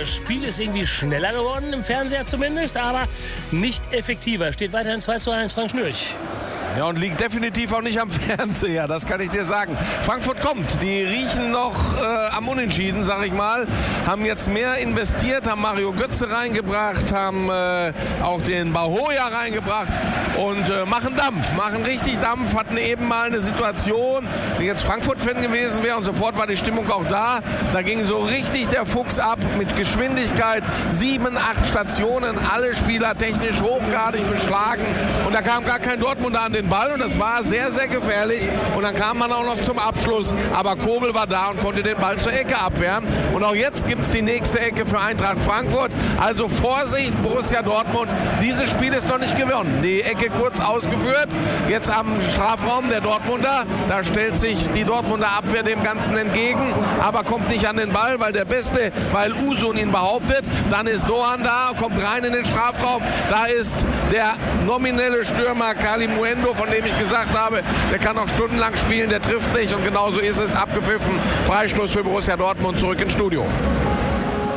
Das Spiel ist irgendwie schneller geworden, im Fernseher zumindest, aber nicht effektiver. Steht weiterhin 2:1 Frank Schnürch. Ja, und liegt definitiv auch nicht am Fernseher, das kann ich dir sagen. Frankfurt kommt, die riechen noch am Unentschieden, sag ich mal. Haben jetzt mehr investiert, haben Mario Götze reingebracht, haben auch den Bahoja reingebracht und machen richtig Dampf. Hatten eben mal eine Situation, die jetzt Frankfurt-Fan gewesen wäre und sofort war die Stimmung auch da. Da ging so richtig der Fuchs ab mit Geschwindigkeit. 7, 8 Stationen, alle Spieler technisch hochgradig beschlagen und da kam gar kein Dortmunder an den Ball und das war sehr, sehr gefährlich und dann kam man auch noch zum Abschluss, aber Kobel war da und konnte den Ball zur Ecke abwehren und auch jetzt gibt es die nächste Ecke für Eintracht Frankfurt, also Vorsicht Borussia Dortmund, dieses Spiel ist noch nicht gewonnen, die Ecke kurz ausgeführt, jetzt am Strafraum der Dortmunder, da stellt sich die Dortmunder Abwehr dem Ganzen entgegen, aber kommt nicht an den Ball, weil Usun ihn behauptet, dann ist Doan da, kommt rein in den Strafraum, da ist der nominelle Stürmer Kalimuendo, von dem ich gesagt habe, der kann noch stundenlang spielen, der trifft nicht und genauso ist es, abgepfiffen. Freistoß für Borussia Dortmund, zurück ins Studio.